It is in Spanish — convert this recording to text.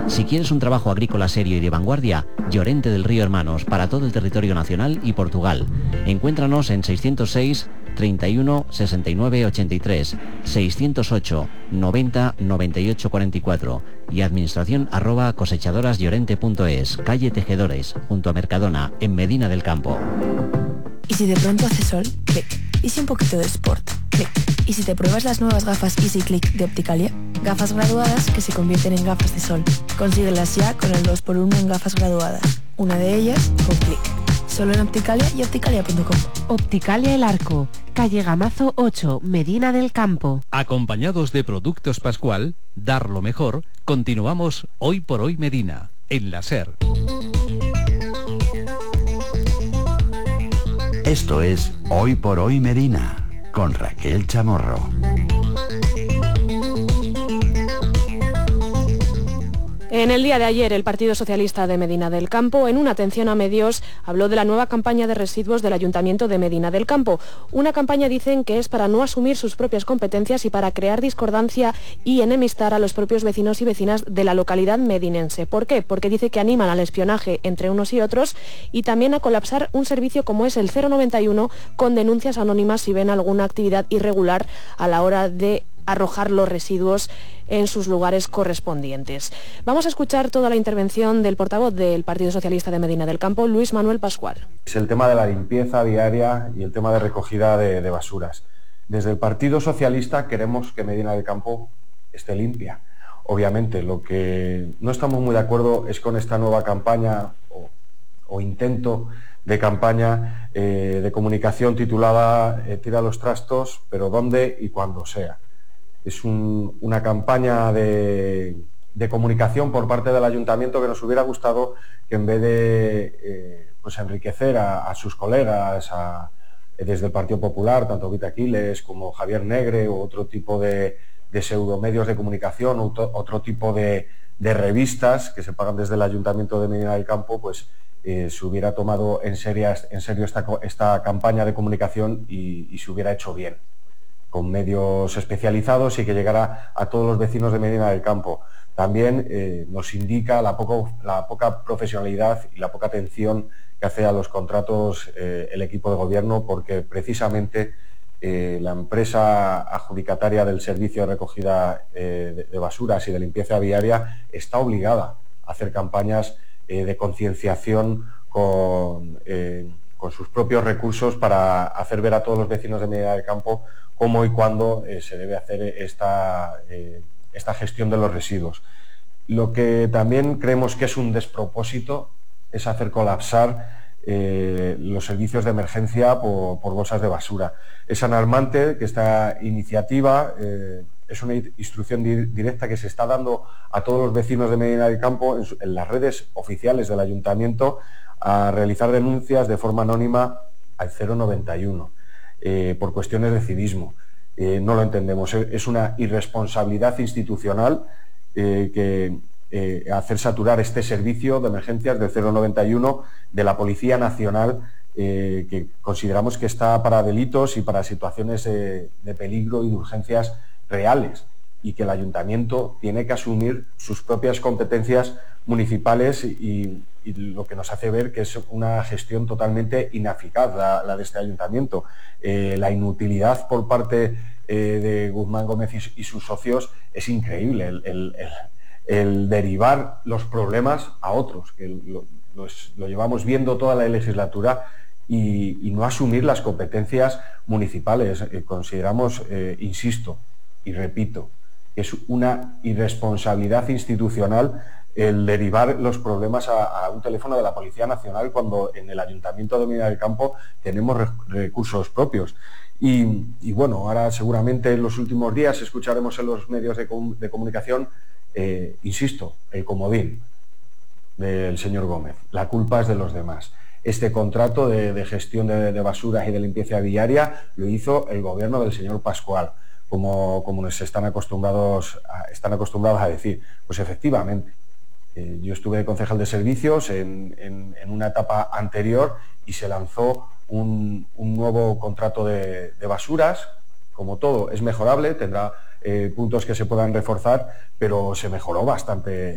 Si quieres un trabajo agrícola serio y de vanguardia, Llorente del Río Hermanos, para todo el territorio nacional y Portugal. Encuéntranos en 606 31 69 83, 608 90 98 44 y administración@cosechadorasllorente.es, calle Tejedores, junto a Mercadona, en Medina del Campo. ¿Y si de pronto hace sol? Clic. ¿Y si un poquito de sport? Clic. ¿Y si te pruebas las nuevas gafas Easy Click de Opticalia? Gafas graduadas que se convierten en gafas de sol. Consíguelas ya con el 2x1 en gafas graduadas. Una de ellas con Clic. Solo en Opticalia y opticalia.com. Opticalia El Arco, calle Gamazo 8, Medina del Campo. Acompañados de Productos Pascual, dar lo mejor, continuamos Hoy por Hoy Medina, en la SER. Esto es Hoy por Hoy Medina, con Raquel Chamorro. En el día de ayer, el Partido Socialista de Medina del Campo, en una atención a medios, habló de la nueva campaña de residuos del Ayuntamiento de Medina del Campo. Una campaña, dicen, que es para no asumir sus propias competencias y para crear discordancia y enemistar a los propios vecinos y vecinas de la localidad medinense. ¿Por qué? Porque dice que animan al espionaje entre unos y otros y también a colapsar un servicio como es el 091 con denuncias anónimas si ven alguna actividad irregular a la hora de arrojar los residuos en sus lugares correspondientes. Vamos a escuchar toda la intervención del portavoz del Partido Socialista de Medina del Campo, Luis Manuel Pascual. Es el tema de la limpieza diaria y el tema de recogida de basuras. Desde el Partido Socialista queremos que Medina del Campo esté limpia. Obviamente, lo que no estamos muy de acuerdo es con esta nueva campaña o intento de campaña de comunicación titulada Tira los trastos, pero dónde y cuando sea. Es una campaña de comunicación por parte del Ayuntamiento que nos hubiera gustado que, en vez de enriquecer a sus colegas desde el Partido Popular, tanto Vita Aquiles como Javier Negre, o otro tipo de pseudomedios de comunicación, otro tipo de revistas que se pagan desde el Ayuntamiento de Medina del Campo, pues se hubiera tomado en serio esta campaña de comunicación y se hubiera hecho bien, con medios especializados y que llegara a todos los vecinos de Medina del Campo. También nos indica la poca profesionalidad y la poca atención que hace a los contratos el equipo de gobierno, porque precisamente la empresa adjudicataria del servicio de recogida de basuras y de limpieza viaria está obligada a hacer campañas de concienciación con sus propios recursos para hacer ver a todos los vecinos de Medina del Campo cómo y cuándo se debe hacer esta gestión de los residuos. Lo que también creemos que es un despropósito es hacer colapsar los servicios de emergencia por bolsas de basura. Es alarmante que esta iniciativa es una instrucción directa que se está dando a todos los vecinos de Medina del Campo en las redes oficiales del Ayuntamiento a realizar denuncias de forma anónima al 091 por cuestiones de civismo. No lo entendemos. Es una irresponsabilidad institucional hacer saturar este servicio de emergencias del 091 de la Policía Nacional, que consideramos que está para delitos y para situaciones de peligro y de urgencias reales, y que el Ayuntamiento tiene que asumir sus propias competencias municipales y lo que nos hace ver que es una gestión totalmente ineficaz la de este Ayuntamiento. La inutilidad por parte de Guzmán Gómez y sus socios es increíble. El derivar los problemas a otros, que lo llevamos viendo toda la legislatura, y no asumir las competencias municipales. Consideramos, insisto y repito, que es una irresponsabilidad institucional el derivar los problemas a un teléfono de la Policía Nacional, cuando en el Ayuntamiento de Medina del Campo tenemos recursos propios. Y bueno, ahora seguramente en los últimos días escucharemos en los medios de comunicación, insisto, el comodín del señor Gómez. La culpa es de los demás. Este contrato de gestión de basuras y de limpieza viaria lo hizo el gobierno del señor Pascual, como nos están acostumbrados a decir. Pues efectivamente, yo estuve de concejal de servicios en una etapa anterior y se lanzó un nuevo contrato de basuras. Como todo, es mejorable, tendrá puntos que se puedan reforzar, pero se mejoró bastante